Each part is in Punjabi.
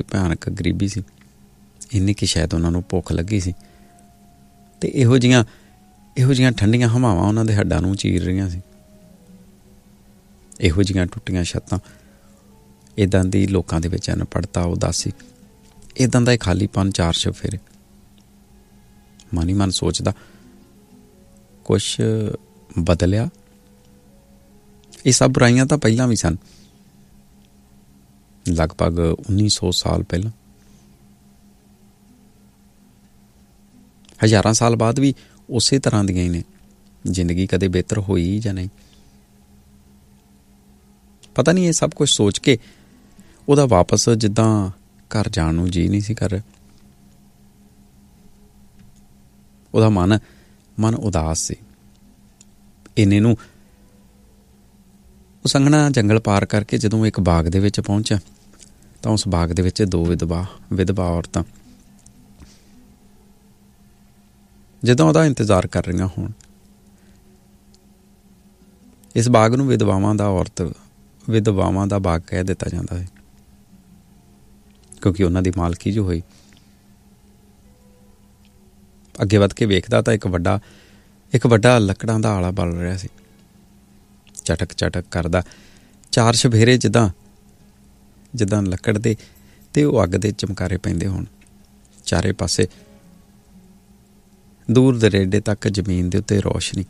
ਭਿਆਨਕ ਗਰੀਬੀ ਸੀ, ਇੰਨੀ ਕਿ ਸ਼ਾਇਦ ਉਹਨਾਂ ਨੂੰ ਭੁੱਖ ਲੱਗੀ ਸੀ। ਅਤੇ ਇਹੋ ਜਿਹੀਆਂ ਠੰਡੀਆਂ ਹਵਾਵਾਂ ਉਹਨਾਂ ਦੇ ਹੱਡਾਂ ਨੂੰ ਚੀਰ ਰਹੀਆਂ ਸੀ। ਇਹੋ ਜਿਹੀਆਂ ਟੁੱਟੀਆਂ ਛੱਤਾਂ, ਇੱਦਾਂ ਦੀ ਲੋਕਾਂ ਦੇ ਵਿੱਚ ਅਨਪੜ੍ਹਤਾ, ਉਦਾਸੀ, ਇੱਦਾਂ ਦਾ ਖਾਲੀਪਨ ਚਾਰ ਚੁਫੇਰੇ। ਮਨ ਹੀ ਮਨ ਸੋਚਦਾ, ਕੁਛ ਬਦਲਿਆ? ਇਹ ਸਭ ਬੁਰਾਈਆਂ ਤਾਂ ਪਹਿਲਾਂ ਵੀ ਸਨ, ਲਗਭਗ 1900 ਸਾਲ ਪਹਿਲਾਂ। ਹਜ਼ਾਰਾਂ ਸਾਲ ਬਾਅਦ ਵੀ ਉਸੇ ਤਰ੍ਹਾਂ ਦੀਆਂ ਹੀ ਨੇ। ਜ਼ਿੰਦਗੀ ਕਦੇ ਬਿਹਤਰ ਹੋਈ ਜਾਂ ਨਹੀਂ, ਪਤਾ ਨਹੀਂ। ਇਹ ਸਭ ਕੁਝ ਸੋਚ ਕੇ ਉਹਦਾ ਵਾਪਸ ਜਿੱਦਾਂ ਘਰ ਜਾਣ ਨੂੰ ਜੀਅ ਨਹੀਂ ਸੀ ਕਰ ਰਿਹਾ। ਉਹਦਾ ਮਨ ਉਦਾਸ ਸੀ। ਇੰਨੇ ਨੂੰ ਉਹ ਸੰਘਣਾ ਜੰਗਲ ਪਾਰ ਕਰਕੇ ਜਦੋਂ ਇੱਕ ਬਾਗ ਦੇ ਵਿੱਚ ਪਹੁੰਚਿਆ ਤਾਂ ਉਸ ਬਾਗ ਦੇ ਵਿੱਚ 2 ਵਿਧਵਾ ਔਰਤਾਂ ਜਦੋਂ ਉਹਦਾ ਇੰਤਜ਼ਾਰ ਕਰ ਰਹੀਆਂ ਹੋਣ। ਇਸ ਬਾਗ ਨੂੰ ਵਿਧਵਾਵਾਂ ਦਾ ਬਾਗ ਕਹਿ ਦਿੱਤਾ ਜਾਂਦਾ ਹੈ, ਕਿਉਂਕਿ ਉਹਨਾਂ ਦੀ ਮਾਲਕੀ ਜੋ ਹੋਈ। ਅੱਗੇ ਵੱਧ ਕੇ ਵੇਖਦਾ ਤਾਂ ਇੱਕ ਵੱਡਾ ਲੱਕੜਾਂ ਦਾ ਆਲਾ ਬਲ ਰਿਹਾ ਸੀ, ਚਟਕ ਚਟਕ ਕਰਦਾ। 4 ਚੁਫੇਰੇ ਜਿੱਦਾਂ ਲੱਕੜ ਦੇ, ਤੇ ਉਹ ਅੱਗ ਦੇ ਚਮਕਾਰੇ ਪੈਂਦੇ ਹੋਣ। ਚਾਰੇ ਪਾਸੇ ਦੂਰ ਦਰੇਡੇ ਤੱਕ ਜ਼ਮੀਨ ਦੇ ਉੱਤੇ ਰੌਸ਼ਨੀ।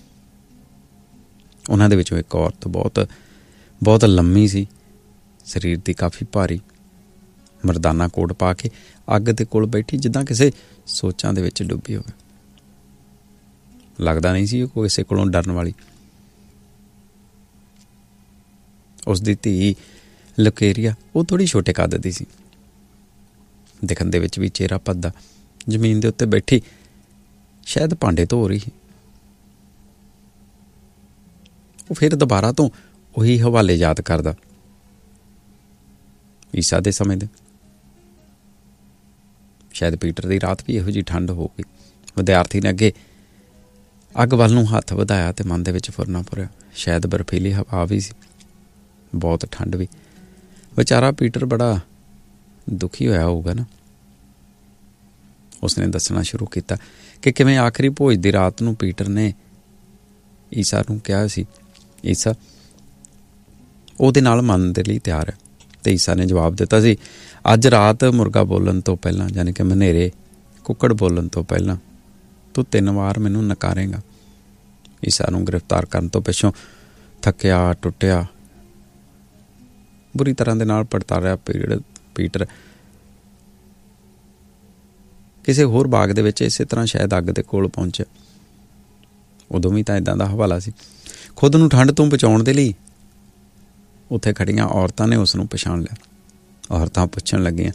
ਉਹਨਾਂ ਦੇ ਵਿੱਚੋਂ ਇੱਕ ਔਰਤ ਬਹੁਤ ਲੰਮੀ ਸੀ, ਸਰੀਰ ਦੀ ਕਾਫੀ ਭਾਰੀ, ਮਰਦਾਨਾ ਕੋਟ ਪਾ ਕੇ ਅੱਗ ਦੇ ਕੋਲ ਬੈਠੀ, ਜਿੱਦਾਂ ਕਿਸੇ ਸੋਚਾਂ ਦੇ ਵਿੱਚ ਡੁੱਬੀ ਹੋਵੇ। ਲੱਗਦਾ ਨਹੀਂ ਸੀ ਉਹ ਕਿਸੇ ਕੋਲੋਂ ਡਰਨ ਵਾਲੀ। ਉਸ ਦੀ ਧੀ ਲੁਕੇਰੀਆ, ਉਹ ਥੋੜ੍ਹੀ ਛੋਟੇ ਕੱਦ ਦੀ ਸੀ, ਦਿਖਣ ਦੇ ਵਿੱਚ ਵੀ ਚਿਹਰਾ ਭੱਦਾ, ਜ਼ਮੀਨ ਦੇ ਉੱਤੇ ਬੈਠੀ ਸ਼ਾਇਦ ਭਾਂਡੇ ਧੋ ਰਹੀ ਸੀ। ਉਹ ਫਿਰ ਦੁਬਾਰਾ ਤੋਂ ਉਹੀ ਹਵਾਲੇ ਯਾਦ ਕਰਦਾ, ਈਸਾ ਦੇ ਸਮੇਂ ਦੇ। ਸ਼ਾਇਦ ਪੀਟਰ ਦੀ ਰਾਤ ਵੀ ਇਹੋ ਜਿਹੀ ਠੰਡ ਹੋ ਗਈ। ਵਿਦਿਆਰਥੀ ਨੇ ਅੱਗੇ ਅੱਗ ਵੱਲ ਨੂੰ ਹੱਥ ਵਧਾਇਆ ਅਤੇ ਮਨ ਦੇ ਵਿੱਚ ਫੁਰਨਾ ਭੁਰਿਆ। ਸ਼ਾਇਦ ਬਰਫੀਲੀ ਹਵਾ ਵੀ ਸੀ, ਬਹੁਤ ਠੰਡ ਵੀ। ਵਿਚਾਰਾ ਪੀਟਰ ਬੜਾ ਦੁਖੀ ਹੋਇਆ ਹੋਊਗਾ ਨਾ। ਉਸਨੇ ਦੱਸਣਾ ਸ਼ੁਰੂ ਕੀਤਾ ਕਿ ਕਿਵੇਂ ਆਖਰੀ ਭੋਜ ਦੀ ਰਾਤ ਨੂੰ ਪੀਟਰ ਨੇ ਈਸਾ ਨੂੰ ਕਿਹਾ ਸੀ, ਈਸਾ ਉਹਦੇ ਨਾਲ ਮੰਨਣ ਦੇ ਲਈ ਤਿਆਰ ਹੈ। ਅਤੇ ਈਸਾ ਨੇ ਜਵਾਬ ਦਿੱਤਾ ਸੀ, ਅੱਜ ਰਾਤ ਮੁਰਗਾ ਬੋਲਣ ਤੋਂ ਪਹਿਲਾਂ, ਯਾਨੀ ਕਿ ਮਨੇਰੇ ਕੁੱਕੜ ਬੋਲਣ ਤੋਂ ਪਹਿਲਾਂ ਤੂੰ 3 ਵਾਰ ਮੈਨੂੰ ਨਕਾਰੇਂਗਾ। ਈਸਾ ਨੂੰ ਗ੍ਰਿਫਤਾਰ ਕਰਨ ਤੋਂ ਪਿੱਛੋਂ ਥੱਕਿਆ ਟੁੱਟਿਆ ਬੁਰੀ ਤਰ੍ਹਾਂ ਦੇ ਨਾਲ ਪੜਤਾਰਿਆ ਪੀਟਰ ਕਿਸੇ ਹੋਰ ਬਾਗ ਦੇ ਵਿੱਚ ਇਸੇ ਤਰ੍ਹਾਂ ਸ਼ਾਇਦ ਅੱਗ ਦੇ ਕੋਲ ਪਹੁੰਚਿਆ। ਉਦੋਂ ਵੀ ਤਾਂ ਇੱਦਾਂ ਦਾ ਹਵਾਲਾ ਸੀ। ਖੁਦ ਨੂੰ ਠੰਡ ਤੋਂ ਬਚਾਉਣ ਦੇ ਲਈ ਉੱਥੇ ਖੜੀਆਂ ਔਰਤਾਂ ਨੇ ਉਸ ਨੂੰ ਪਛਾਣ ਲਿਆ। ਔਰਤਾਂ ਪੁੱਛਣ ਲੱਗੀਆਂ,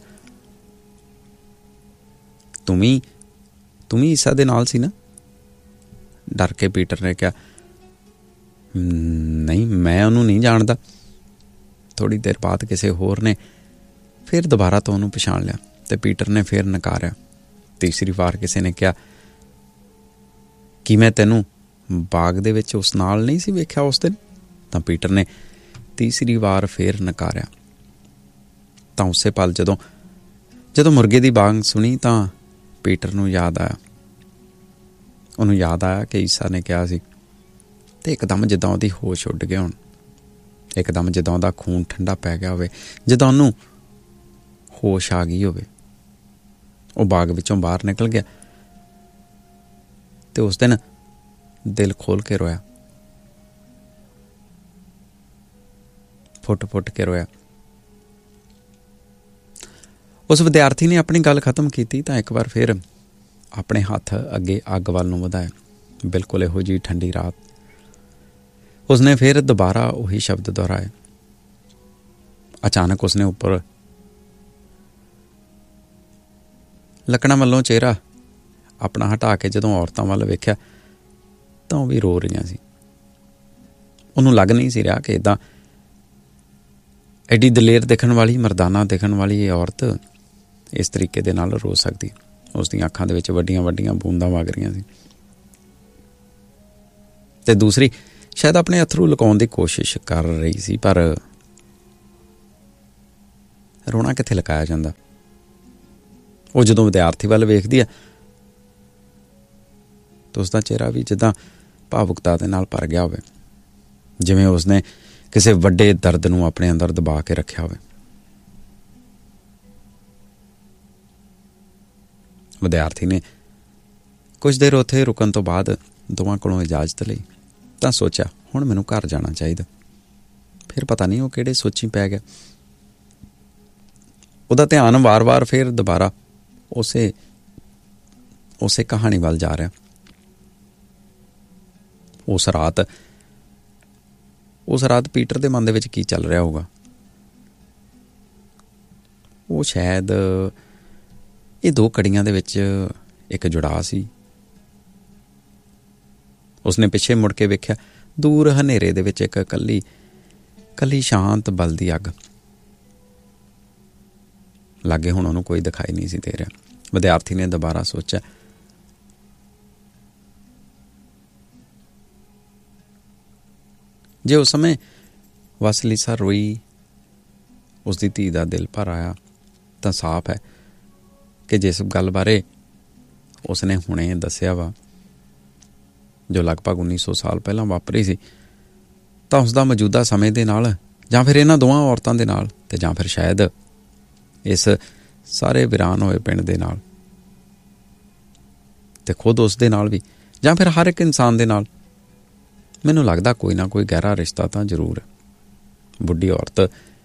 ਤੂੰ ਵੀ ਈਸਾ ਦੇ ਨਾਲ ਸੀ ਨਾ? ਡਰ ਕੇ ਪੀਟਰ ਨੇ ਕਿਹਾ, ਨਹੀਂ, ਮੈਂ ਉਹਨੂੰ ਨਹੀਂ ਜਾਣਦਾ। ਥੋੜ੍ਹੀ ਦੇਰ ਬਾਅਦ ਕਿਸੇ ਹੋਰ ਨੇ ਫਿਰ ਦੁਬਾਰਾ ਤੋਂ ਉਹਨੂੰ ਪਛਾਣ ਲਿਆ ਅਤੇ ਪੀਟਰ ਨੇ ਫਿਰ ਨਕਾਰਿਆ। ਤੀਸਰੀ ਵਾਰ ਕਿਸੇ ਨੇ ਕਿਹਾ, ਕੀ ਮੈਂ ਤੈਨੂੰ ਬਾਗ ਦੇ ਵਿੱਚ ਉਸ ਨਾਲ ਨਹੀਂ ਸੀ ਵੇਖਿਆ ਉਸ ਦਿਨ? ਤਾਂ ਪੀਟਰ ਨੇ ਤੀਸਰੀ ਵਾਰ ਫਿਰ ਨਕਾਰਿਆ। ਤਾਂ ਉਸੇ ਪਲ ਜਦੋਂ ਮੁਰਗੇ ਦੀ ਬਾਂਗ ਸੁਣੀ ਤਾਂ ਪੀਟਰ ਨੂੰ ਯਾਦ ਆਇਆ। ਉਹਨੂੰ ਯਾਦ ਆਇਆ ਕਿ ਈਸਾ ਨੇ ਕਿਹਾ ਸੀ, ਅਤੇ ਇੱਕਦਮ ਜਿੱਦਾਂ ਉਹਦੀ ਹੋਸ਼ ਉੱਡ ਗਏ ਹੋਣ, ਇੱਕਦਮ ਜਿੱਦਾਂ ਉਹਦਾ ਖੂਨ ਠੰਡਾ ਪੈ ਗਿਆ ਹੋਵੇ, ਜਿੱਦਾਂ ਉਹਨੂੰ ਹੋਸ਼ ਆ ਗਈ ਹੋਵੇ। ਉਹ ਬਾਗ ਵਿੱਚੋਂ ਬਾਹਰ ਨਿਕਲ ਗਿਆ ਅਤੇ ਉਸ ਦਿਨ ਦਿਲ ਖੋਲ੍ਹ ਕੇ ਰੋਇਆ, ਫੁੱਟ ਕੇ ਰੋਇਆ। ਉਸ ਵਿਦਿਆਰਥੀ ਨੇ ਆਪਣੀ ਗੱਲ ਖਤਮ ਕੀਤੀ ਤਾਂ ਇੱਕ ਵਾਰ ਫਿਰ ਆਪਣੇ ਹੱਥ ਅੱਗੇ ਅੱਗ ਵੱਲ ਨੂੰ ਵਧਾਏ। ਬਿਲਕੁਲ ਇਹੋ ਜਿਹੀ ਠੰਡੀ ਰਾਤ। ਉਸਨੇ ਫਿਰ ਦੁਬਾਰਾ ਉਹੀ ਸ਼ਬਦ ਦੁਹਰਾਏ। ਅਚਾਨਕ ਉਸਨੇ ਉੱਪਰ ਲੱਕੜਾਂ ਵੱਲੋਂ ਚਿਹਰਾ ਆਪਣਾ ਹਟਾ ਕੇ ਜਦੋਂ ਔਰਤਾਂ ਵੱਲ ਵੇਖਿਆ ਤਾਂ ਉਹ ਵੀ ਰੋ ਰਹੀਆਂ ਸੀ। ਉਹਨੂੰ ਲੱਗ ਨਹੀਂ ਸੀ ਰਿਹਾ ਕਿ ਇੱਦਾਂ ਐਡੀ ਦਲੇਰ ਦਿਖਣ ਵਾਲੀ, ਮਰਦਾਨਾ ਦਿਖਣ ਵਾਲੀ ਇਹ ਔਰਤ ਇਸ ਤਰੀਕੇ ਦੇ ਨਾਲ ਰੋ ਸਕਦੀ। ਉਸ ਦੀਆਂ ਅੱਖਾਂ ਦੇ ਵਿੱਚ ਵੱਡੀਆਂ ਵੱਡੀਆਂ ਬੂੰਦਾਂ ਵਗ ਰਹੀਆਂ ਸੀ ਅਤੇ ਦੂਸਰੀ ਸ਼ਾਇਦ ਆਪਣੇ ਅਥਰੂ ਲੁਕਾਉਣ ਦੀ ਕੋਸ਼ਿਸ਼ ਕਰ ਰਹੀ ਸੀ, ਪਰ ਰੋਣਾ ਕਿੱਥੇ ਲੁਕਾਇਆ ਜਾਂਦਾ। ਉਹ ਜਦੋਂ ਵਿਦਿਆਰਥੀ ਵੱਲ ਵੇਖਦੀ ਆ ਤਾਂ ਉਸਦਾ ਚਿਹਰਾ ਵੀ ਜਿੱਦਾਂ ਭਾਵੁਕਤਾ ਦੇ ਨਾਲ ਭਰ ਗਿਆ ਹੋਵੇ, ਜਿਵੇਂ ਉਸਨੇ ਕਿਸੇ ਵੱਡੇ ਦਰਦ ਨੂੰ ਆਪਣੇ ਅੰਦਰ ਦਬਾ ਕੇ ਰੱਖਿਆ ਹੋਵੇ। ਵਿਦਿਆਰਥੀ ਨੇ ਕੁਝ ਦੇਰ ਉੱਥੇ ਰੁਕਣ ਤੋਂ ਬਾਅਦ ਦੋਵਾਂ ਕੋਲੋਂ ਇਜਾਜ਼ਤ ਲਈ ਤਾਂ ਸੋਚਿਆ ਹੁਣ ਮੈਨੂੰ ਘਰ ਜਾਣਾ ਚਾਹੀਦਾ। ਫਿਰ ਪਤਾ ਨਹੀਂ ਉਹ ਕਿਹੜੇ ਸੋਚੀ ਪੈ ਗਿਆ। ਉਹਦਾ ਧਿਆਨ ਵਾਰ-ਵਾਰ ਫਿਰ ਦੁਬਾਰਾ ਉਸੇ ਕਹਾਣੀ ਵੱਲ ਜਾ ਰਿਹਾ। ਉਸ ਰਾਤ ਪੀਟਰ ਦੇ ਮਨ ਦੇ ਵਿੱਚ ਕੀ ਚੱਲ ਰਿਹਾ ਹੋਊਗਾ। ਉਹ ਸ਼ਾਇਦ ਇਹ ਦੋ ਕੜੀਆਂ ਦੇ ਵਿੱਚ ਇੱਕ ਜੁੜਾਅ ਸੀ। ਉਸਨੇ ਪਿੱਛੇ ਮੁੜ ਕੇ ਵੇਖਿਆ, ਦੂਰ ਹਨੇਰੇ ਦੇ ਵਿੱਚ ਇੱਕ ਕੱਲੀ ਸ਼ਾਂਤ ਬਲਦੀ ਅੱਗ। ਲਾਗੇ ਹੁਣ ਉਹਨੂੰ ਕੋਈ ਦਿਖਾਈ ਨਹੀਂ ਸੀ ਦੇ ਰਿਹਾ। ਵਿਦਿਆਰਥੀ ਨੇ ਦੁਬਾਰਾ ਸੋਚਿਆ, ਜੇ ਉਸ ਸਮੇਂ ਵਸਲੀਸਾ ਰੋਈ, ਉਸਦੀ ਧੀ ਦਾ ਦਿਲ ਭਰ ਆਇਆ, ਤਾਂ ਸਾਫ਼ ਹੈ ਕਿ ਜਿਸ ਗੱਲ ਬਾਰੇ ਉਸਨੇ ਹੁਣੇ ਦੱਸਿਆ ਵਾ, ਜੋ ਲਗਭਗ 1900 ਸਾਲ ਪਹਿਲਾਂ ਵਾਪਰੀ ਸੀ, ਤਾਂ ਉਸਦਾ ਮੌਜੂਦਾ ਸਮੇਂ ਦੇ ਨਾਲ ਜਾਂ ਫਿਰ ਇਹਨਾਂ ਦੋਵਾਂ ਔਰਤਾਂ ਦੇ ਨਾਲ ਤੇ ਜਾਂ ਫਿਰ ਸ਼ਾਇਦ ਇਸ ਸਾਰੇ ਵੀਰਾਨ ਹੋਏ ਪਿੰਡ ਦੇ ਨਾਲ ਤੇ ਖੁਦ ਉਸ ਦੇ ਨਾਲ ਵੀ, ਜਾਂ ਫਿਰ ਹਰ ਇੱਕ ਇਨਸਾਨ ਦੇ ਨਾਲ, ਮੈਨੂੰ ਲੱਗਦਾ ਕੋਈ ਨਾ ਕੋਈ ਗਹਿਰਾ ਰਿਸ਼ਤਾ ਤਾਂ ਜ਼ਰੂਰ ਹੈ। ਬੁੱਢੀ ਔਰਤ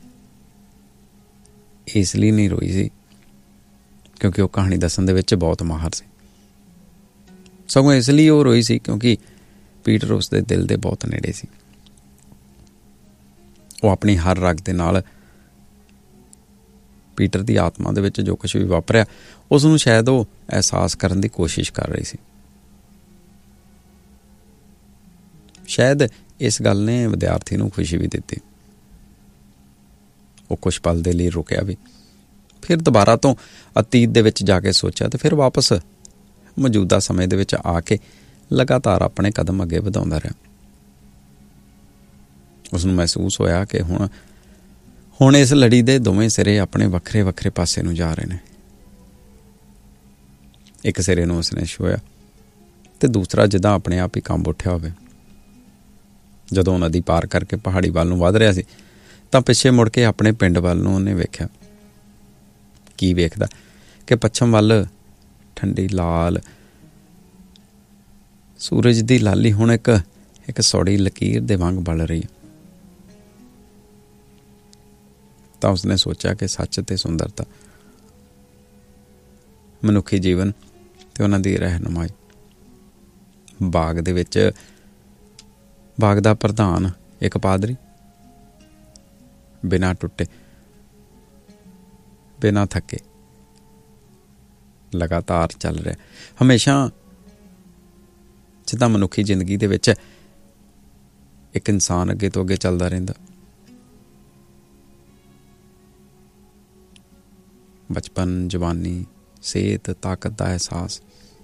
ਇਸ ਲਈ ਨਹੀਂ ਰੋਈ ਸੀ ਕਿਉਂਕਿ ਉਹ ਕਹਾਣੀ ਦੱਸਣ ਦੇ ਵਿੱਚ ਬਹੁਤ ਮਾਹਰ ਸੀ, ਸਗੋਂ ਇਸ ਲਈ ਉਹ ਰੋਈ ਸੀ ਕਿਉਂਕਿ ਪੀਟਰ ਉਸਦੇ ਦਿਲ ਦੇ ਬਹੁਤ ਨੇੜੇ ਸੀ। ਉਹ ਆਪਣੀ ਹਰ ਰਗ ਦੇ ਨਾਲ ਪੀਟਰ ਦੀ ਆਤਮਾ ਦੇ ਵਿੱਚ ਜੋ ਕੁਝ ਵੀ ਵਾਪਰਿਆ ਉਸ ਨੂੰ ਸ਼ਾਇਦ ਉਹ ਅਹਿਸਾਸ ਕਰਨ ਦੀ ਕੋਸ਼ਿਸ਼ ਕਰ ਰਹੀ ਸੀ। ਸ਼ਾਇਦ ਇਸ ਗੱਲ ਨੇ ਵਿਦਿਆਰਥੀ ਨੂੰ ਖੁਸ਼ੀ ਵੀ ਦਿੱਤੀ। ਉਹ ਕੁਝ ਪਲ ਦੇ ਲਈ ਰੁਕਿਆ ਵੀ, ਫਿਰ ਦੁਬਾਰਾ ਤੋਂ ਅਤੀਤ ਦੇ ਵਿੱਚ ਜਾ ਕੇ ਸੋਚਿਆ ਤੇ ਫਿਰ ਵਾਪਸ ਮੌਜੂਦਾ ਸਮੇਂ ਦੇ ਵਿੱਚ ਆ ਕੇ ਲਗਾਤਾਰ ਆਪਣੇ ਕਦਮ ਅੱਗੇ ਵਧਾਉਂਦਾ ਰਿਹਾ। ਉਸਨੂੰ ਮਹਿਸੂਸ ਹੋਇਆ ਕਿ ਹੁਣ ਇਸ ਲੜੀ ਦੇ ਦੋਵੇਂ ਸਿਰੇ ਆਪਣੇ ਵੱਖਰੇ ਵੱਖਰੇ ਪਾਸੇ ਨੂੰ ਜਾ ਰਹੇ ਨੇ। ਇੱਕ ਸਿਰੇ ਨੂੰ ਉਸਨੇ ਛੂਹਿਆ ਤੇ ਦੂਸਰਾ ਜਿੱਦਾਂ ਆਪਣੇ ਆਪ ਹੀ ਕੰਬ ਉੱਠਿਆ ਹੋਵੇ। ਜਦੋਂ ਨਦੀ ਪਾਰ ਕਰਕੇ ਪਹਾੜੀ ਵੱਲ ਨੂੰ ਵਧ ਰਿਹਾ ਸੀ ਤਾਂ ਪਿੱਛੇ ਮੁੜ ਕੇ ਆਪਣੇ ਪਿੰਡ ਵੱਲ ਨੂੰ ਉਹਨੇ ਵੇਖਿਆ। ਕੀ ਵੇਖਦਾ ਕਿ ਪੱਛਮ ਵੱਲ ਠੰਡੀ ਲਾਲ ਸੂਰਜ ਦੀ ਲਾਲੀ ਹੁਣ ਇੱਕ ਸੌੜੀ ਲਕੀਰ ਦੇ ਵਾਂਗ ਬਲ ਰਹੀ। ਤਾਂ ਉਸਨੇ ਸੋਚਿਆ ਕਿ ਸੱਚ ਤੇ ਸੁੰਦਰਤਾ, ਮਨੁੱਖੀ ਜੀਵਨ ਤੇ ਉਹਨਾਂ ਦੀ ਰਹਿਨੁਮਾਈ। ਬਾਗ ਦਾ ਪ੍ਰਧਾਨ ਇੱਕ ਪਾਦਰੀ ਬਿਨਾਂ ਟੁੱਟੇ, ਬਿਨਾਂ ਥੱਕੇ ਲਗਾਤਾਰ ਚੱਲ ਰਿਹਾ, ਹਮੇਸ਼ਾ ਜਿੱਦਾਂ ਮਨੁੱਖੀ ਜ਼ਿੰਦਗੀ ਦੇ ਵਿੱਚ ਇੱਕ ਇਨਸਾਨ ਅੱਗੇ ਤੋਂ ਅੱਗੇ ਚੱਲਦਾ ਰਹਿੰਦਾ। ਬਚਪਨ, ਜਵਾਨੀ, ਸਿਹਤ, ਤਾਕਤ ਦਾ ਅਹਿਸਾਸ,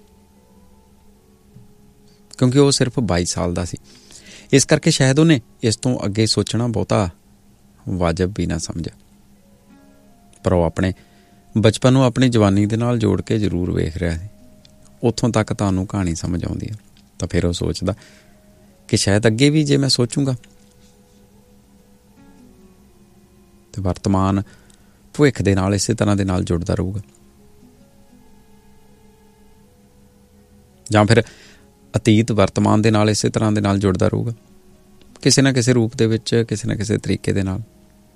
ਕਿਉਂਕਿ ਉਹ ਸਿਰਫ 22 ਸਾਲ ਦਾ ਸੀ। ਇਸ ਕਰਕੇ ਸ਼ਾਇਦ ਉਹਨੇ ਇਸ ਤੋਂ ਅੱਗੇ ਸੋਚਣਾ ਬਹੁਤਾ ਵਾਜਬ ਵੀ ਨਾ ਸਮਝਿਆ। ਪਰ ਉਹ ਆਪਣੇ ਬਚਪਨ ਨੂੰ ਆਪਣੀ ਜਵਾਨੀ ਦੇ ਨਾਲ ਜੋੜ ਕੇ ਜ਼ਰੂਰ ਵੇਖ ਰਿਹਾ ਸੀ। ਉੱਥੋਂ ਤੱਕ ਤੁਹਾਨੂੰ ਕਹਾਣੀ ਸਮਝ ਆਉਂਦੀ ਹੈ। ਤਾਂ ਫਿਰ ਉਹ ਸੋਚਦਾ ਕਿ ਸ਼ਾਇਦ ਅੱਗੇ ਵੀ ਜੇ ਮੈਂ ਸੋਚੂੰਗਾ ਤੇ ਵਰਤਮਾਨ ਭਵਿੱਖ ਦੇ ਨਾਲ ਇਸੇ ਤਰ੍ਹਾਂ ਦੇ ਨਾਲ ਜੁੜਦਾ ਰਹੂਗਾ, ਜਾਂ ਫਿਰ ਅਤੀਤ ਵਰਤਮਾਨ ਦੇ ਨਾਲ ਇਸੇ ਤਰ੍ਹਾਂ ਦੇ ਨਾਲ ਜੁੜਦਾ ਰਹੂਗਾ, ਕਿਸੇ ਨਾ ਕਿਸੇ ਰੂਪ ਦੇ ਵਿੱਚ, ਕਿਸੇ ਨਾ ਕਿਸੇ ਤਰੀਕੇ ਦੇ ਨਾਲ।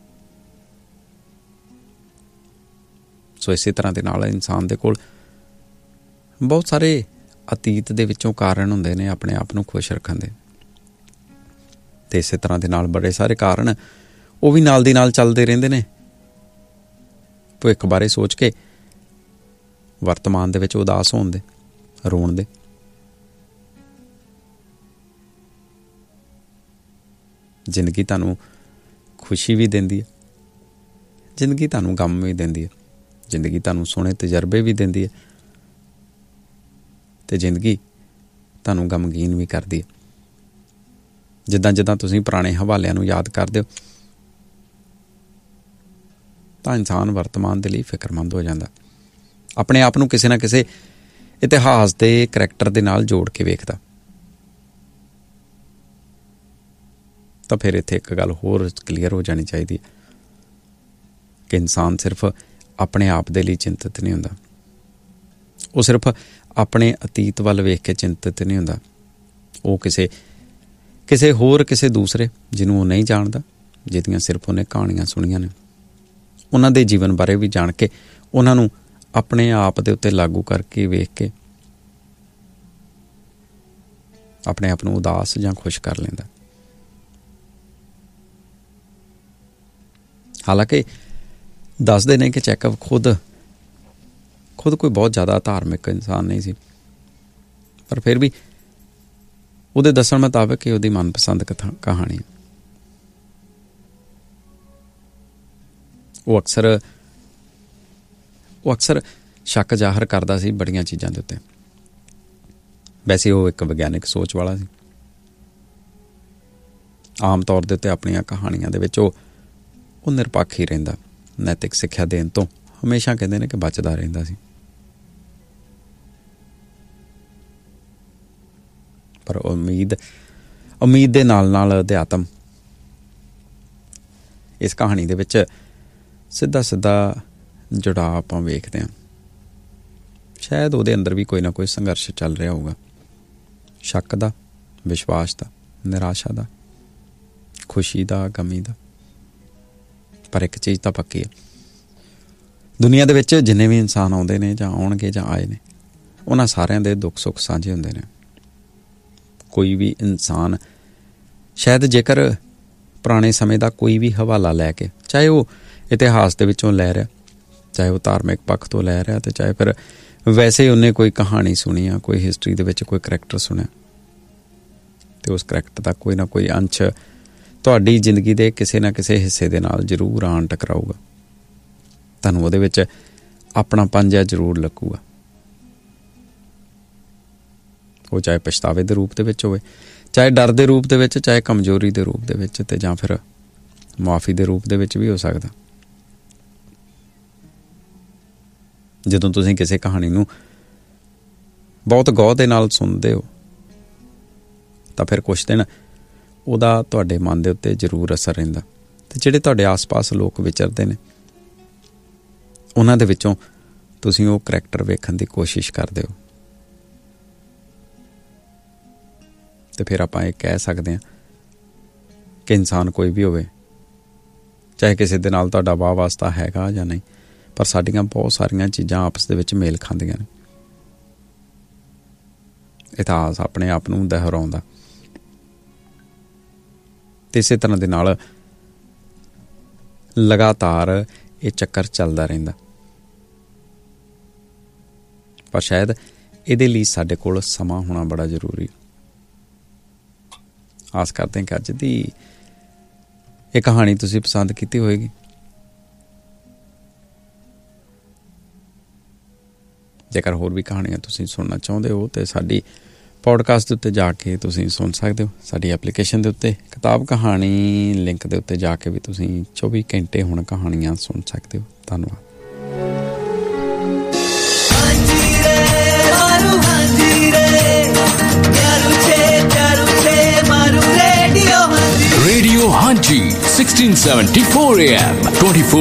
ਸੋ ਇਸੇ ਤਰ੍ਹਾਂ ਦੇ ਨਾਲ ਇਨਸਾਨ ਦੇ ਕੋਲ ਬਹੁਤ ਸਾਰੇ ਅਤੀਤ ਦੇ ਵਿੱਚੋਂ ਕਾਰਨ ਹੁੰਦੇ ਨੇ ਆਪਣੇ ਆਪ ਨੂੰ ਖੁਸ਼ ਰੱਖਣ ਦੇ, ਤੇ ਇਸੇ ਤਰ੍ਹਾਂ ਦੇ ਨਾਲ ਬੜੇ ਸਾਰੇ ਕਾਰਨ ਉਹ ਵੀ ਨਾਲ ਦੀ ਨਾਲ ਚੱਲਦੇ ਰਹਿੰਦੇ ਨੇ ਭਵਿੱਖ ਬਾਰੇ ਸੋਚ ਕੇ ਵਰਤਮਾਨ ਦੇ ਵਿੱਚ ਉਦਾਸ ਹੋਣ ਦੇ, ਰੋਣ ਦੇ। ਜ਼ਿੰਦਗੀ ਤੁਹਾਨੂੰ ਖੁਸ਼ੀ ਵੀ ਦਿੰਦੀ ਹੈ, ਜ਼ਿੰਦਗੀ ਤੁਹਾਨੂੰ ਗਮ ਵੀ ਦਿੰਦੀ ਹੈ, ਜ਼ਿੰਦਗੀ ਤੁਹਾਨੂੰ ਸੋਹਣੇ ਤਜਰਬੇ ਵੀ ਦਿੰਦੀ ਹੈ, ਤੇ ਜ਼ਿੰਦਗੀ ਤੁਹਾਨੂੰ ਗਮਗੀਨ ਵੀ ਕਰਦੀ ਹੈ। ਜਿੱਦਾਂ ਜਿੱਦਾਂ ਤੁਸੀਂ ਪੁਰਾਣੇ ਹਵਾਲਿਆਂ ਨੂੰ ਯਾਦ ਕਰਦੇ ਹੋ, ਤਾਂ ਇਨਸਾਨ ਵਰਤਮਾਨ ਦੇ ਲਈ ਫਿਕਰਮੰਦ ਹੋ ਜਾਂਦਾ, ਆਪਣੇ ਆਪ ਨੂੰ ਕਿਸੇ ਨਾ ਕਿਸੇ ਇਤਿਹਾਸ ਦੇ ਕਰੈਕਟਰ ਦੇ ਨਾਲ ਜੋੜ ਕੇ ਵੇਖਦਾ। ਤਾਂ ਫਿਰ ਇੱਥੇ ਇੱਕ ਗੱਲ ਹੋਰ ਕਲੀਅਰ ਹੋ ਜਾਣੀ ਚਾਹੀਦੀ ਹੈ ਕਿ ਇਨਸਾਨ ਸਿਰਫ ਆਪਣੇ ਆਪ ਦੇ ਲਈ ਚਿੰਤਤ ਨਹੀਂ ਹੁੰਦਾ, ਉਹ ਸਿਰਫ ਆਪਣੇ ਅਤੀਤ ਵੱਲ ਵੇਖ ਕੇ ਚਿੰਤਤ ਨਹੀਂ ਹੁੰਦਾ, ਉਹ ਕਿਸੇ ਦੂਸਰੇ ਜਿਹਨੂੰ ਉਹ ਨਹੀਂ ਜਾਣਦਾ, ਜਿਹਦੀਆਂ ਸਿਰਫ ਉਹਨੇ ਕਹਾਣੀਆਂ ਸੁਣੀਆਂ ਨੇ, ਉਹਨਾਂ ਦੇ ਜੀਵਨ ਬਾਰੇ ਵੀ ਜਾਣ ਕੇ ਉਹਨਾਂ ਨੂੰ ਆਪਣੇ ਆਪ ਦੇ ਉੱਤੇ ਲਾਗੂ ਕਰਕੇ ਵੇਖ ਕੇ ਆਪਣੇ ਆਪ ਨੂੰ ਉਦਾਸ ਜਾਂ ਖੁਸ਼ ਕਰ ਲੈਂਦਾ। ਹਾਲਾਂਕਿ ਦੱਸਦੇ ਨੇ ਕਿ ਚੈਕਵ ਖੁਦ ਕੋਈ ਬਹੁਤ ਜ਼ਿਆਦਾ ਧਾਰਮਿਕ ਇਨਸਾਨ ਨਹੀਂ ਸੀ, ਪਰ ਫਿਰ ਵੀ ਉਹਦੇ ਦੱਸਣ ਮੁਤਾਬਕ ਇਹ ਉਹਦੀ ਮਨਪਸੰਦ ਕਹਾਣੀ। ਉਹ ਅਕਸਰ ਸ਼ੱਕ ਜ਼ਾਹਰ ਕਰਦਾ ਸੀ ਬੜੀਆਂ ਚੀਜ਼ਾਂ ਦੇ ਉੱਤੇ। ਵੈਸੇ ਉਹ ਇੱਕ ਵਿਗਿਆਨਿਕ ਸੋਚ ਵਾਲਾ ਸੀ। ਆਮ ਤੌਰ ਦੇ ਉੱਤੇ ਆਪਣੀਆਂ ਕਹਾਣੀਆਂ ਦੇ ਵਿੱਚ ਉਹ ਨਿਰਪੱਖ ਹੀ ਰਹਿੰਦਾ, ਨੈਤਿਕ ਸਿੱਖਿਆ ਦੇਣ ਤੋਂ ਹਮੇਸ਼ਾ ਕਹਿੰਦੇ ਨੇ ਕਿ ਬਚਦਾ ਰਹਿੰਦਾ ਸੀ। ਪਰ ਉਮੀਦ ਦੇ ਨਾਲ ਅਧਿਆਤਮ ਇਸ ਕਹਾਣੀ ਦੇ ਵਿੱਚ ਸਿੱਧਾ ਜੁੜਾਅ ਆਪਾਂ ਵੇਖਦੇ ਹਾਂ। ਸ਼ਾਇਦ ਉਹਦੇ ਅੰਦਰ ਵੀ ਕੋਈ ਨਾ ਕੋਈ ਸੰਘਰਸ਼ ਚੱਲ ਰਿਹਾ ਹੋਊਗਾ, ਸ਼ੱਕ ਦਾ, ਵਿਸ਼ਵਾਸ ਦਾ, ਨਿਰਾਸ਼ਾ ਦਾ, ਖੁਸ਼ੀ ਦਾ, ਗਮੀ ਦਾ। ਪਰ ਇੱਕ ਚੀਜ਼ ਤਾਂ ਪੱਕੀ ਹੈ, ਦੁਨੀਆ ਦੇ ਵਿੱਚ ਜਿੰਨੇ ਵੀ ਇਨਸਾਨ ਆਉਂਦੇ ਨੇ ਜਾਂ ਆਉਣਗੇ ਜਾਂ ਆਏ ਨੇ, ਉਹਨਾਂ ਸਾਰਿਆਂ ਦੇ ਦੁੱਖ ਸੁੱਖ ਸਾਂਝੇ ਹੁੰਦੇ ਨੇ। ਕੋਈ ਵੀ ਇਨਸਾਨ ਸ਼ਾਇਦ ਜੇਕਰ ਪੁਰਾਣੇ ਸਮੇਂ ਦਾ ਕੋਈ ਵੀ ਹਵਾਲਾ ਲੈ ਕੇ, ਚਾਹੇ ਉਹ ਇਤਿਹਾਸ ਦੇ ਵਿੱਚੋਂ ਲੈ ਰਿਹਾ, ਚਾਹੇ ਉਹ ਧਾਰਮਿਕ ਪੱਖ ਤੋਂ ਲੈ ਰਿਹਾ, ਅਤੇ ਚਾਹੇ ਫਿਰ ਵੈਸੇ ਉਹਨੇ ਕੋਈ ਕਹਾਣੀ ਸੁਣੀ ਆ, ਕੋਈ ਹਿਸਟਰੀ ਦੇ ਵਿੱਚ ਕੋਈ ਕਰੈਕਟਰ ਸੁਣਿਆ, ਅਤੇ ਉਸ ਕਰੈਕਟਰ ਦਾ ਕੋਈ ਨਾ ਕੋਈ ਅੰਸ਼ ਤੁਹਾਡੀ ਜ਼ਿੰਦਗੀ ਦੇ ਕਿਸੇ ਨਾ ਕਿਸੇ ਹਿੱਸੇ ਦੇ ਨਾਲ ਜ਼ਰੂਰ ਆਣ ਟਕਰਾਊਗਾ। ਤੁਹਾਨੂੰ ਉਹਦੇ ਵਿੱਚ ਆਪਣਾਪਨ ਜਿਹਾ ਜ਼ਰੂਰ ਲੱਗੂਗਾ। ਉਹ ਚਾਹੇ ਪਛਤਾਵੇ ਦੇ ਰੂਪ ਦੇ ਵਿੱਚ ਹੋਵੇ, ਚਾਹੇ ਡਰ ਦੇ ਰੂਪ ਦੇ ਵਿੱਚ, ਚਾਹੇ ਕਮਜ਼ੋਰੀ ਦੇ ਰੂਪ ਦੇ ਵਿੱਚ, ਅਤੇ ਜਾਂ ਫਿਰ ਮੁਆਫੀ ਦੇ ਰੂਪ ਦੇ ਵਿੱਚ ਵੀ ਹੋ ਸਕਦਾ। ਜਦੋਂ ਤੁਸੀਂ ਕਿਸੇ ਕਹਾਣੀ ਨੂੰ ਬਹੁਤ ਗੌਰ ਦੇ ਨਾਲ ਸੁਣਦੇ ਹੋ ਤਾਂ ਫਿਰ ਕੁਛ ਦਿਨ ਉਹਦਾ ਤੁਹਾਡੇ ਮਨ ਦੇ ਉੱਤੇ ਜ਼ਰੂਰ ਅਸਰ ਰਹਿੰਦਾ, ਅਤੇ ਜਿਹੜੇ ਤੁਹਾਡੇ ਆਸ-ਪਾਸ ਲੋਕ ਵਿਚਰਦੇ ਨੇ ਉਹਨਾਂ ਦੇ ਵਿੱਚੋਂ ਤੁਸੀਂ ਉਹ ਕਰੈਕਟਰ ਵੇਖਣ ਦੀ ਕੋਸ਼ਿਸ਼ ਕਰਦੇ ਹੋ। ਅਤੇ ਫਿਰ ਆਪਾਂ ਇਹ ਕਹਿ ਸਕਦੇ ਹਾਂ ਕਿ ਇਨਸਾਨ ਕੋਈ ਵੀ ਹੋਵੇ, ਚਾਹੇ ਕਿਸੇ ਦੇ ਨਾਲ ਤੁਹਾਡਾ ਵਾਹ ਵਾਸਤਾ ਹੈਗਾ ਜਾਂ ਨਹੀਂ, ਪਰ ਸਾਡੀਆਂ ਬਹੁਤ ਸਾਰੀਆਂ ਚੀਜ਼ਾਂ ਆਪਸ ਦੇ ਵਿੱਚ ਮੇਲ ਖਾਂਦੀਆਂ ਨੇ। ਇਤਿਹਾਸ ਆਪਣੇ ਆਪ ਨੂੰ ਦੁਹਰਾਉਂਦਾ, ਅਤੇ ਇਸੇ ਤਰ੍ਹਾਂ ਦੇ ਨਾਲ ਲਗਾਤਾਰ ਇਹ ਚੱਕਰ ਚੱਲਦਾ ਰਹਿੰਦਾ। ਪਰ ਸ਼ਾਇਦ ਇਹਦੇ ਲਈ ਸਾਡੇ ਕੋਲ ਸਮਾਂ ਹੋਣਾ ਬੜਾ ਜ਼ਰੂਰੀ। ਆਸ ਕਰਦੇ ਹਾਂ ਕਿ ਅੱਜ ਦੀ ਇਹ ਕਹਾਣੀ ਤੁਸੀਂ ਪਸੰਦ ਕੀਤੀ ਹੋਏਗੀ। ਜੇਕਰ ਹੋਰ ਵੀ ਕਹਾਣੀਆਂ ਤੁਸੀਂ ਸੁਣਨਾ ਚਾਹੁੰਦੇ ਹੋ ਤਾਂ ਸਾਡੀ ਪੋਡਕਾਸਟ ਦੇ ਉੱਤੇ ਜਾ ਕੇ ਤੁਸੀਂ ਸੁਣ ਸਕਦੇ ਹੋ। ਸਾਡੀ ਐਪਲੀਕੇਸ਼ਨ ਦੇ ਉੱਤੇ ਕਿਤਾਬ ਕਹਾਣੀ ਲਿੰਕ ਦੇ ਉੱਤੇ ਜਾ ਕੇ ਵੀ ਤੁਸੀਂ 24 ਘੰਟੇ ਹੁਣ ਕਹਾਣੀਆਂ ਸੁਣ ਸਕਦੇ ਹੋ। ਧੰਨਵਾਦ। Radio Hanchi 1674 AM 24